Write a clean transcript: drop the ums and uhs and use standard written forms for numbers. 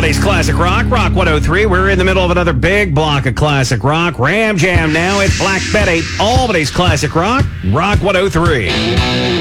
Albany's Classic Rock, Rock 103. We're in the middle of another big block of classic rock. Ram Jam now. It's Black Betty, Albany's Classic Rock, Rock 103.